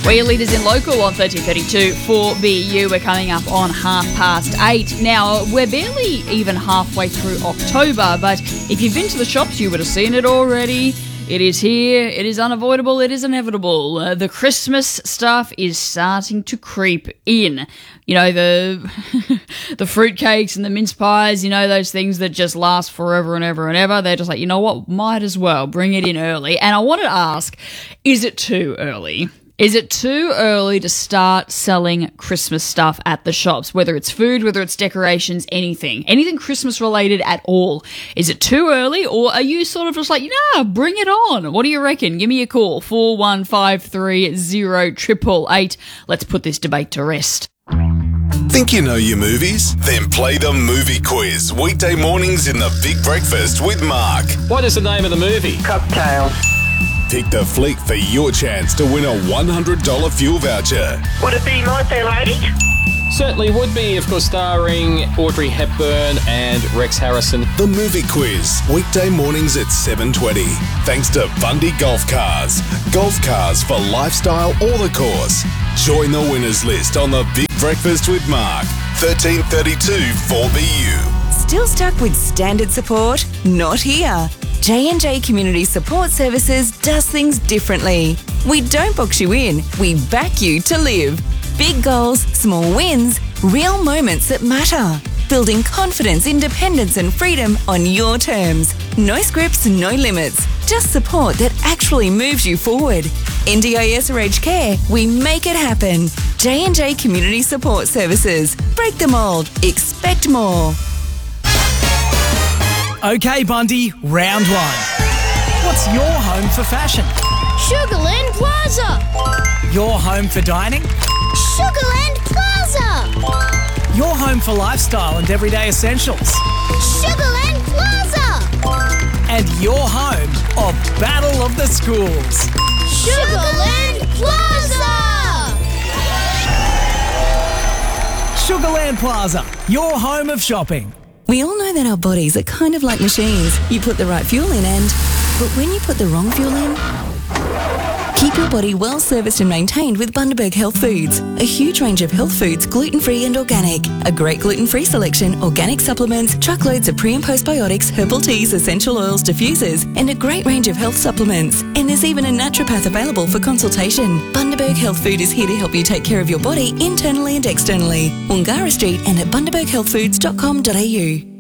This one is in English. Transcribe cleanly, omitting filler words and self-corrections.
We're your leaders in local on 1332 for BU. We're coming up on 8:30. Now, we're barely even halfway through October, but if you've been to the shops, you would have seen it already. It is here. It is unavoidable. It is inevitable. The Christmas stuff is starting to creep in. You know, the fruitcakes and the mince pies, you know, those things that just last forever and ever and ever. They're just like, you know what, might as well bring it in early. And I want to ask, is it too early? Is it too early to start selling Christmas stuff at the shops? Whether it's food, whether it's decorations, anything Christmas related at all. Is it too early, or are you sort of just like, nah, bring it on? What do you reckon? Give me a call, 41530888. Let's put this debate to rest. Think you know your movies? Then play the movie quiz weekday mornings in the Big Breakfast with Mark. What is the name of the movie? Cocktails. Pick the flick for your chance to win a $100 fuel voucher. Would it be My Fair Lady? Certainly would be, of course, starring Audrey Hepburn and Rex Harrison. The movie quiz, weekday mornings at 7:20. Thanks to Bundy Golf Cars. Golf cars for lifestyle or the course. Join the winners list on the Big Breakfast with Mark. 1332 4BU. Still stuck with standard support? Not here. J&J Community Support Services does things differently. We don't box you in, we back you to live. Big goals, small wins, real moments that matter. Building confidence, independence and freedom on your terms. No scripts, no limits. Just support that actually moves you forward. NDIS or aged care, we make it happen. J&J Community Support Services. Break the mould. Expect more. Okay, Bundy, round one. What's your home for fashion? Sugarland Plaza! Your home for dining? Sugarland Plaza! Your home for lifestyle and everyday essentials? Sugarland Plaza! And your home of Battle of the Schools? Sugarland Plaza! Sugarland Plaza, your home of shopping. We all know that our bodies are kind of like machines. You put the right fuel in but when you put the wrong fuel in, keep your body well serviced and maintained with Bundaberg Health Foods. A huge range of health foods, gluten-free and organic. A great gluten-free selection, organic supplements, truckloads of pre- and postbiotics, herbal teas, essential oils, diffusers, and a great range of health supplements. And there's even a naturopath available for consultation. Bundaberg Health Food is here to help you take care of your body internally and externally. Wangara Street and at bundaberghealthfoods.com.au.